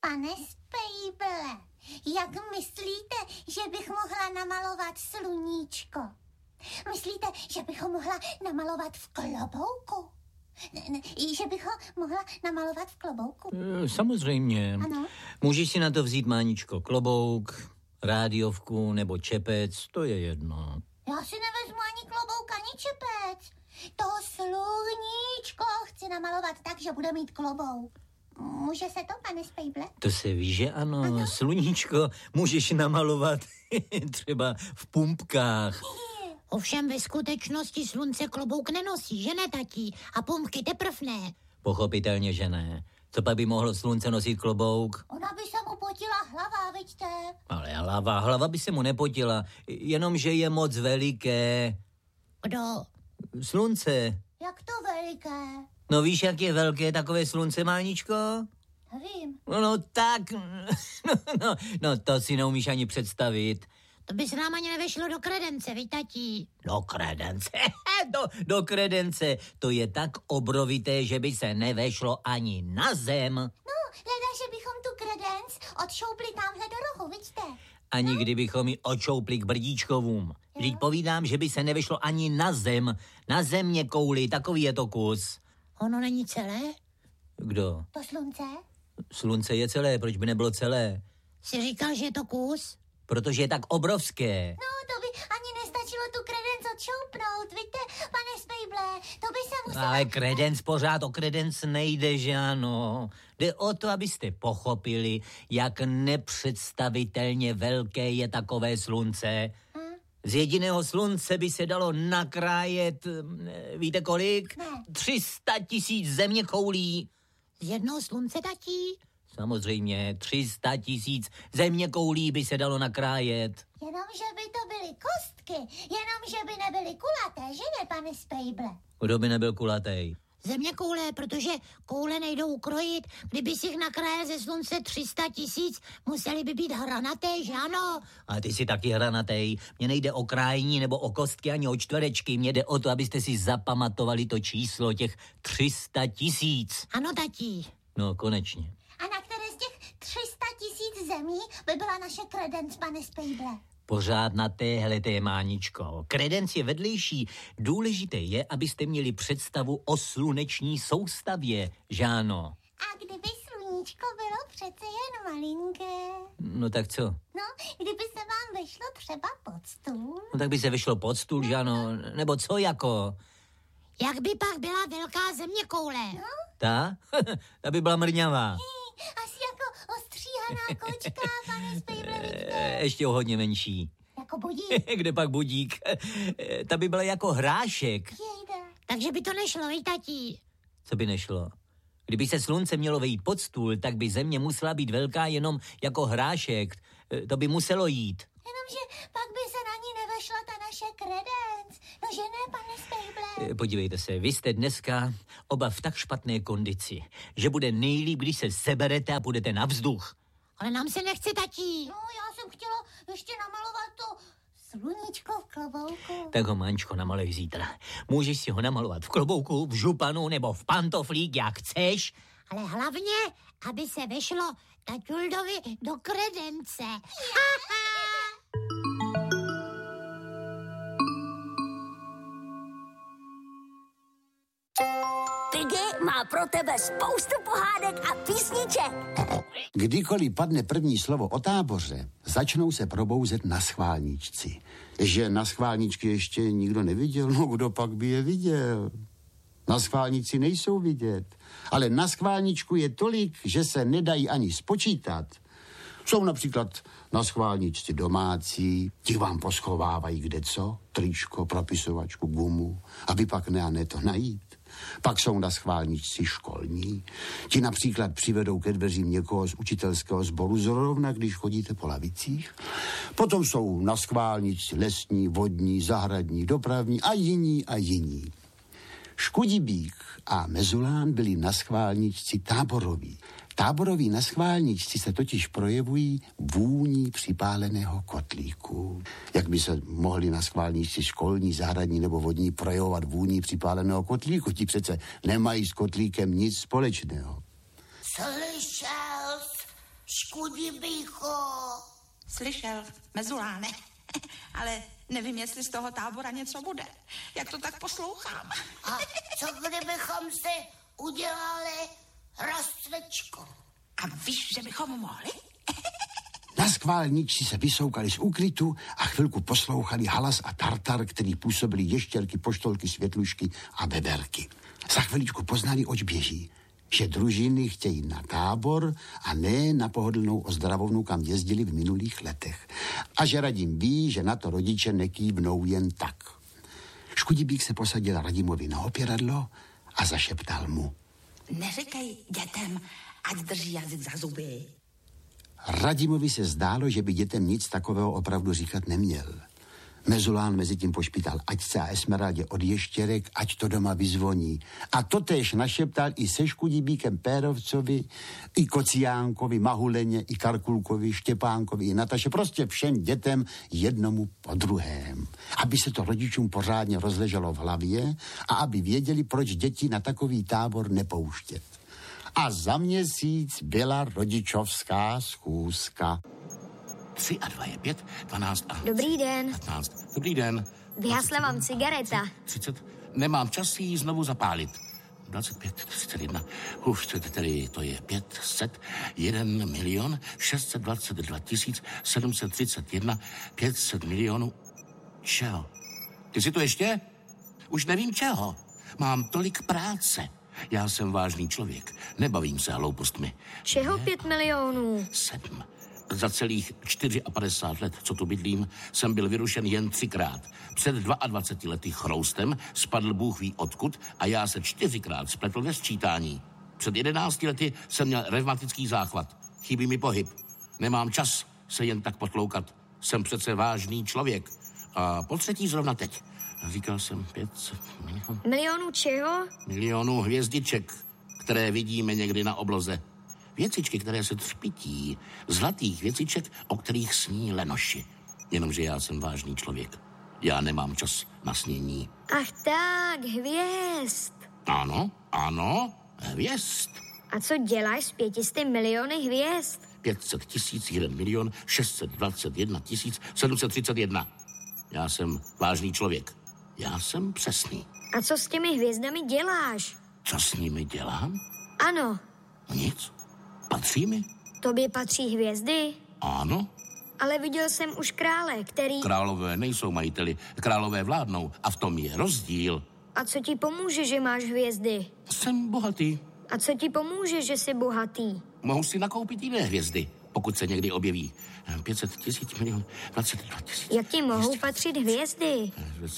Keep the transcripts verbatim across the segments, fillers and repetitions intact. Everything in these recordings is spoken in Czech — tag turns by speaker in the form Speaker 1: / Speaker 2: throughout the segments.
Speaker 1: Pane Spejble, jak myslíte, že bych mohla namalovat sluníčko? Myslíte, že bych ho mohla namalovat v klobouku? Ne, ne, že bych ho mohla namalovat v klobouku?
Speaker 2: Samozřejmě.
Speaker 1: Ano.
Speaker 2: Můžeš si na to vzít, Máničko, klobouk, rádiovku nebo čepec, to je jedno.
Speaker 1: Já si nevezmu ani klobouk, ani čepec. To sluníčko chci namalovat tak, že bude mít klobouk. Může se to, pane Spejble?
Speaker 2: To se ví, že ano.
Speaker 1: Ano.
Speaker 2: Sluníčko můžeš namalovat třeba v pumpkách.
Speaker 3: Ovšem ve skutečnosti slunce klobouk nenosí, že ne, tatí? A pumpky teprv ne.
Speaker 2: Pochopitelně, že ne. Co pak by mohlo slunce nosit klobouk?
Speaker 1: Ona by se mu potila hlava, vidíte?
Speaker 2: Ale hlava, hlava by se mu nepotila, jenomže je moc veliké.
Speaker 3: Kdo?
Speaker 2: Slunce.
Speaker 1: Jak to veliké?
Speaker 2: No víš, jak je velké takové slunce, Máničko?
Speaker 1: Nevím.
Speaker 2: No, no tak, no, no, no to si neumíš ani představit.
Speaker 3: To by se nám ani nevešlo do kredence, vy, tatí.
Speaker 2: Do kredence, do, do kredence, to je tak obrovité, že by se nevešlo ani na zem.
Speaker 1: No, hleda, že bychom tu kredenc odšoupli tamhle do rohu, vidíte?
Speaker 2: Ani no? Kdybychom ji odšoupli k Brdíčkovům. Vždyť povídám, že by se nevešlo ani na zem. Na země kouli, takový je to kus.
Speaker 3: Ono není celé?
Speaker 2: Kdo?
Speaker 1: To slunce?
Speaker 2: Slunce je celé, proč by nebylo celé?
Speaker 3: Jsi říkal, že je to kus?
Speaker 2: Protože je tak obrovské.
Speaker 1: No, to by ani nestačilo tu kredenc odšoupnout, víte, pane Spejble, to by se muselo...
Speaker 2: Ale kredenc pořád, o kredenc nejde, že ano. Jde o to, abyste pochopili, jak nepředstavitelně velké je takové slunce.
Speaker 1: Hm?
Speaker 2: Z jediného slunce by se dalo nakrájet, víte kolik?
Speaker 1: Ne.
Speaker 2: tři sta tisíc zeměkoulí.
Speaker 3: Z jednoho slunce, tatí?
Speaker 2: Samozřejmě, tři sta tisíc zeměkoulí by se dalo nakrájet.
Speaker 1: Jenomže by to byly kostky, jenomže by nebyly kulaté, že ne, pane Spejble?
Speaker 2: Kdo by nebyl kulatý?
Speaker 3: Země koule, protože koule nejdou ukrojit. Kdyby si jich nakrájel ze slunce tři sta tisíc, museli by být hranaté, že ano?
Speaker 2: A ty jsi taky hranatej. Mně nejde o krájení nebo o kostky ani o čtverečky. Mně jde o to, abyste si zapamatovali to číslo těch tři sta tisíc.
Speaker 3: Ano, tatí.
Speaker 2: No, konečně.
Speaker 1: A na které z těch tři sta tisíc zemí by byla naše kredenc, pane Spejble?
Speaker 2: Pořád na téhle té, Máničko. Kredenc je vedlejší. Důležité je, abyste měli představu o sluneční soustavě, že ano?
Speaker 1: A kdyby sluníčko bylo přece jen malinké?
Speaker 2: No tak co?
Speaker 1: No, kdyby se vám vešlo třeba pod stůl?
Speaker 2: No tak by se vešlo pod stůl, že ano? Nebo co jako?
Speaker 3: Jak by pak byla velká země koule?
Speaker 1: No?
Speaker 2: Ta? Ta by byla mrňavá.
Speaker 1: Asi jako ostříhaná kočka, pane Spejble, vidíte?
Speaker 2: Ještě o hodně menší.
Speaker 1: Jako budík.
Speaker 2: Kde pak budík? Ta by byla jako hrášek.
Speaker 1: Jejda.
Speaker 3: Takže by to nešlo, vy, tatí.
Speaker 2: Co by nešlo? Kdyby se slunce mělo vejít pod stůl, tak by země musela být velká jenom jako hrášek. To by muselo jít.
Speaker 1: Jenomže pak by se na ní nevešla ta naše kredenc. No že ne, pane Spejble?
Speaker 2: Podívejte se, vy jste dneska oba v tak špatné kondici, že bude nejlíp, když se seberete a půjdete na vzduch.
Speaker 3: Ale nám se nechce, tatí.
Speaker 1: No, já jsem chtěla ještě namalovat to sluníčko v klobouku.
Speaker 2: Tak ho, Mančko, namaluj zítra. Můžeš si ho namalovat v klobouku, v županu nebo v pantoflík, jak chceš.
Speaker 3: Ale hlavně, aby se vešlo taťuldovi do kredence.
Speaker 4: Piggy má pro tebe spoustu pohádek a písniček.
Speaker 5: Kdykoliv padne první slovo o táboře, začnou se probouzet na schválničci. Že na schválničky ještě nikdo neviděl, no kdo pak by je viděl? Na schválnici nejsou vidět, ale na schválničku je tolik, že se nedají ani spočítat. Jsou například na schválničce domácí, ti vám poschovávají kdeco, tričko, propisovačku, gumu, aby pak ne a ne to najít. Pak jsou na schválničci školní. Ti například přivedou ke dveřím někoho z učitelského sboru zrovna, když chodíte po lavicích. Potom jsou na schválničci lesní, vodní, zahradní, dopravní a jiní a jiní. Škudibík a Mezulán byli na schválničci táboroví. Táboroví na schválničci se totiž projevují vůní připáleného kotlíku. Jak by se mohli na schválničci školní, zahradní nebo vodní projevovat vůní připáleného kotlíku? Ti přece nemají s kotlíkem nic společného.
Speaker 4: Slyšel jsi
Speaker 3: Škudibýcho.
Speaker 6: Slyšel, Mezuláne, ale nevím, jestli z toho tábora něco bude. Jak to tak poslouchám.
Speaker 3: A co kdybychom si udělali rastřečko?
Speaker 6: A víš, že bychom mohli?
Speaker 5: Naschválníci se vysoukali z úkrytu a chvilku poslouchali halas a tartar, který působili ještěrky, poštolky, světlušky a beberky. Za chviličku poznali, oč běží. Že družiny chtějí na tábor a ne na pohodlnou ozdravovnu, kam jezdili v minulých letech. A že Radim ví, že na to rodiče nekývnou jen tak. Škudibík se posadil Radimovi na opěradlo a zašeptal mu.
Speaker 6: Neříkej dětem, ať drží jazyk za zuby.
Speaker 5: Radimovi se zdálo, že by dětem nic takového opravdu říkat neměl. Mezulán mezi tím pošpítal Aťce a Esmeraldě od ještěrek, ať to doma vyzvoní. A totéž našeptal i se Škudibíkem Pérovcovi, i Kociánkovi, Mahuleně, i Karkulkovi, Štěpánkovi, i Nataše, prostě všem dětem jednomu po druhém. Aby se to rodičům pořádně rozleželo v hlavě a aby věděli, proč děti na takový tábor nepouštět. A za měsíc byla rodičovská schůzka.
Speaker 7: Tři a dva je pět, dvanáct a...
Speaker 8: Dobrý den.
Speaker 7: patnáct. Dobrý den.
Speaker 8: Vyhasla vám cigareta.
Speaker 7: třicet. Nemám čas ji znovu zapálit. dvacet pět, třicet jedna. Uf, tedy to je pět set, jeden milion, šest set dvacet dva tisíc, sedm set třicet jedna, pět set milionů. Čeho? Ty si to ještě? Už nevím čeho. Mám tolik práce. Já jsem vážný člověk. Nebavím se hloupostmi.
Speaker 8: Čeho pět milionů?
Speaker 7: Sedm. Za celých padesát čtyři let, co tu bydlím, jsem byl vyrušen jen třikrát. Před dvaceti dvěma lety chroustem spadl Bůh ví odkud a já se čtyřikrát spletl ve sčítání. Před jedenácti lety jsem měl revmatický záchvat. Chybí mi pohyb. Nemám čas se jen tak potloukat. Jsem přece vážný člověk. A po třetí zrovna teď. Říkal jsem pět set milionů.
Speaker 8: Milionů čeho?
Speaker 7: Milionů hvězdiček, které vidíme někdy na obloze. Věcičky, které se třpití. Zlatých věciček, o kterých sní lenoši. Jenomže já jsem vážný člověk. Já nemám čas na snění.
Speaker 8: Ach tak, hvězd.
Speaker 7: Ano, ano, hvězd.
Speaker 8: A co děláš s pětisty miliony hvězd?
Speaker 7: pět set tisíc, jeden milion, šest set dvacet jedna tisíc, sedm set třicet jedna. Já jsem vážný člověk. Já jsem přesný.
Speaker 8: A co s těmi hvězdami děláš?
Speaker 7: Co s nimi dělám?
Speaker 8: Ano.
Speaker 7: Nic. Patří mi?
Speaker 8: Tobě patří hvězdy?
Speaker 7: Ano.
Speaker 8: Ale viděl jsem už krále, který...
Speaker 7: Králové nejsou majiteli, králové vládnou a v tom je rozdíl.
Speaker 8: A co ti pomůže, že máš hvězdy?
Speaker 7: Jsem bohatý.
Speaker 8: A co ti pomůže, že jsi bohatý?
Speaker 7: Mohu si nakoupit jiné hvězdy, pokud se někdy objeví. pět set tisíc, milion, dvacet dva tisíc.
Speaker 8: Jak ti mohou patřit hvězdy?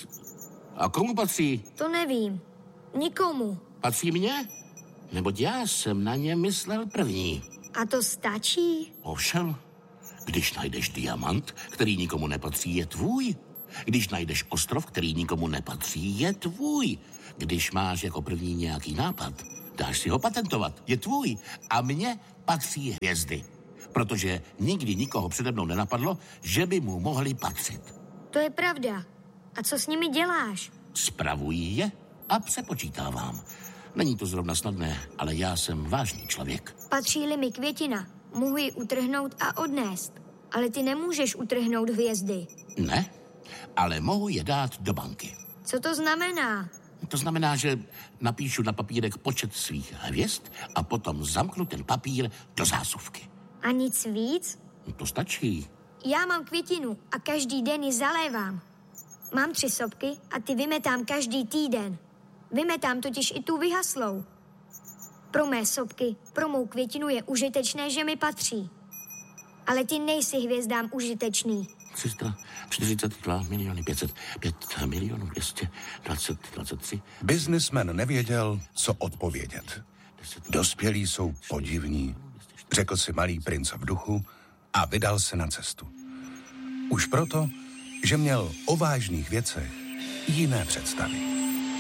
Speaker 7: A komu patří?
Speaker 8: To nevím. Nikomu.
Speaker 7: Patří mně? Neboť já jsem na ně myslel první.
Speaker 8: A to stačí?
Speaker 7: Ovšem, když najdeš diamant, který nikomu nepatří, je tvůj. Když najdeš ostrov, který nikomu nepatří, je tvůj. Když máš jako první nějaký nápad, dáš si ho patentovat, je tvůj. A mně patří hvězdy. Protože nikdy nikoho přede mnou nenapadlo, že by mu mohly patřit.
Speaker 8: To je pravda. A co s nimi děláš?
Speaker 7: Spravuji je a přepočítávám. Není to zrovna snadné, ale já jsem vážný člověk.
Speaker 8: Patří-li mi květina, mohu ji utrhnout a odnést. Ale ty nemůžeš utrhnout hvězdy.
Speaker 7: Ne, ale mohu je dát do banky.
Speaker 8: Co to znamená?
Speaker 7: To znamená, že napíšu na papírek počet svých hvězd a potom zamknu ten papír do zásuvky.
Speaker 8: A nic víc?
Speaker 7: To stačí.
Speaker 8: Já mám květinu a každý den ji zalévám. Mám tři sopky a ty vymetám každý týden. Vymetám totiž i tu vyhaslou. Pro mé sopky, pro mou květinu je užitečné, že mi patří. Ale ty nejsi hvězdám užitečný.
Speaker 7: tři sta čtyřicet dva miliony pět set pět milionů dvě stě dvacet dvacet tři.
Speaker 9: Biznismen nevěděl, co odpovědět. Dospělí jsou podivní, řekl si malý princ v duchu a vydal se na cestu. Už proto, že měl o vážných věcech jiné představy.